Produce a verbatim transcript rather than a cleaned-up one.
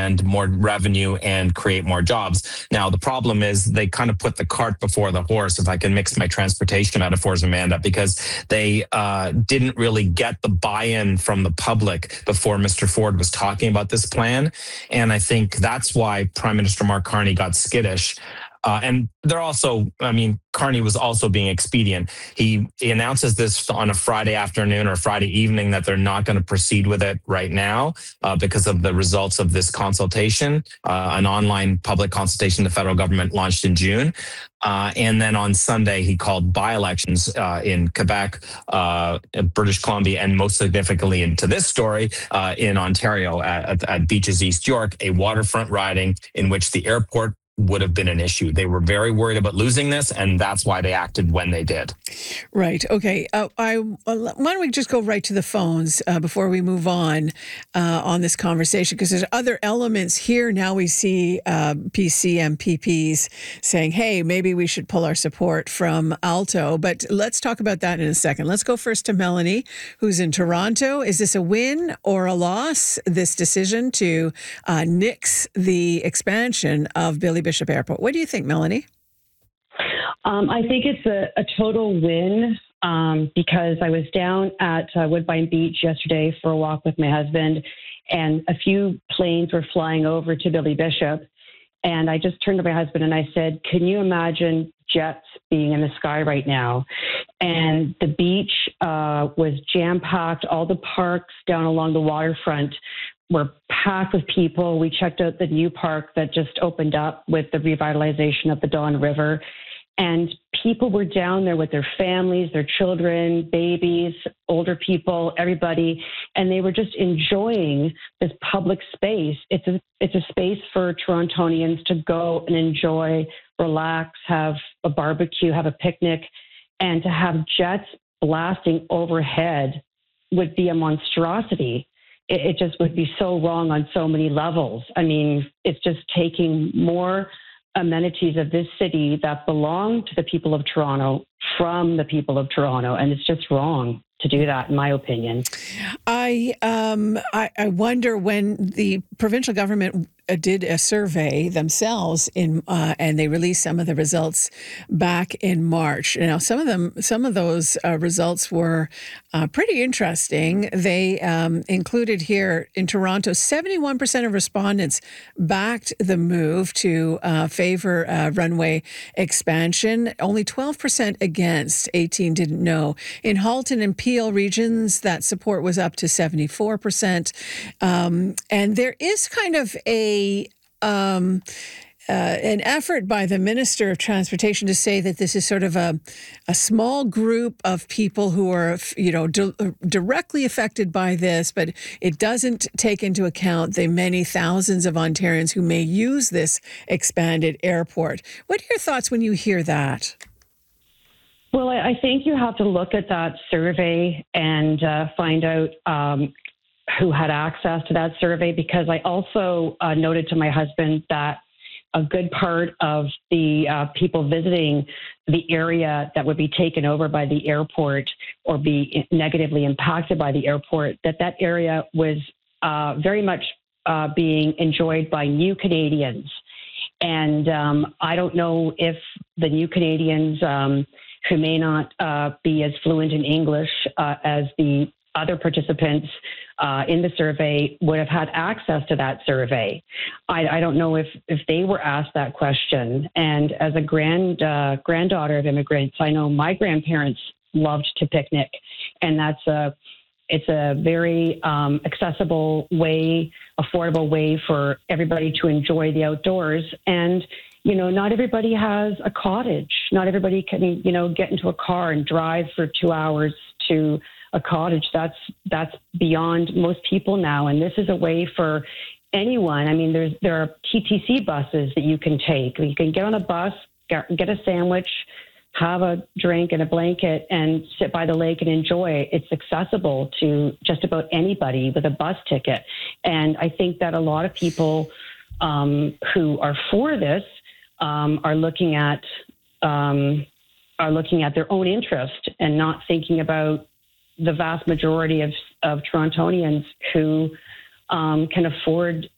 and more revenue and create more jobs. Now, the problem is they kind of put the cart before the horse, if I can mix my transportation metaphors, Amanda, because they uh, didn't really get the buy-in from the public before Mister Ford was talking about this plan. And I think that's why Prime Minister Mark Carney got skittish. Uh, and they're also, I mean, Carney was also being expedient. He, he announces this on a Friday afternoon or Friday evening that they're not going to proceed with it right now uh, because of the results of this consultation. Uh, an online public consultation the federal government launched in June. Uh, and then on Sunday, he called by-elections uh, in Quebec, uh, British Columbia, and most significantly into this story uh, in Ontario at, at Beaches East York, a waterfront riding in which the airport would have been an issue. They were very worried about losing this, and that's why they acted when they did. Right. Okay. Uh, I uh, why don't we just go right to the phones uh, before we move on uh, on this conversation? Because there's other elements here. Now we see uh, P C M P Ps saying, "Hey, maybe we should pull our support from Alto." But let's talk about that in a second. Let's go first to Melanie, who's in Toronto. Is this a win or a loss? This decision to uh, nix the expansion of Billy Bishop Airport. What do you think, Melanie? Um, I think it's a, a total win um, because I was down at uh, Woodbine Beach yesterday for a walk with my husband, and a few planes were flying over to Billy Bishop. And I just turned to my husband and I said, can you imagine jets being in the sky right now? And the beach uh, was jam-packed. All the parks down along the waterfront were packed with people. We checked out the new park that just opened up with the revitalization of the Don River. And people were down there with their families, their children, babies, older people, everybody. And they were just enjoying this public space. It's a, it's a space for Torontonians to go and enjoy, relax, have a barbecue, have a picnic. And to have jets blasting overhead would be a monstrosity. It just would be so wrong on so many levels. I mean, it's just taking more amenities of this city that belong to the people of Toronto from the people of Toronto, and it's just wrong to do that, in my opinion. I um I, I wonder when the provincial government did a survey themselves in uh, and they released some of the results back in March. Now, some of them, some of those uh, results were uh, pretty interesting. They um, included here in Toronto, seventy-one percent of respondents backed the move to uh, favor uh, runway expansion. Only twelve percent against. eighteen didn't know. In Halton and Peel regions, that support was up to seventy-four percent. Um, and there is kind of a Um, uh, an effort by the Minister of Transportation to say that this is sort of a, a small group of people who are, you know, di- directly affected by this, but it doesn't take into account the many thousands of Ontarians who may use this expanded airport. What are your thoughts when you hear that? Well, I think you have to look at that survey and uh, find out um, who had access to that survey, because I also uh, noted to my husband that a good part of the uh, people visiting the area that would be taken over by the airport or be negatively impacted by the airport, that that area was uh, very much uh, being enjoyed by new Canadians. And um, I don't know if the new Canadians um, who may not uh, be as fluent in English uh, as the other participants uh, in the survey would have had access to that survey. I, I don't know if, if they were asked that question. And as a grand uh, granddaughter of immigrants, I know my grandparents loved to picnic, and that's a it's a very um, accessible way, affordable way for everybody to enjoy the outdoors. And you know, not everybody has a cottage. Not everybody can, you know, get into a car and drive for two hours to a cottage. That's that's beyond most people now, and this is a way for anyone. I mean, there's there are T T C buses that you can take. You can get on a bus, get, get a sandwich, have a drink and a blanket, and sit by the lake and enjoy. It's accessible to just about anybody with a bus ticket. And I think that a lot of people um, who are for this um, are looking at um, are looking at their own interest and not thinking about the vast majority of, of Torontonians who um, can afford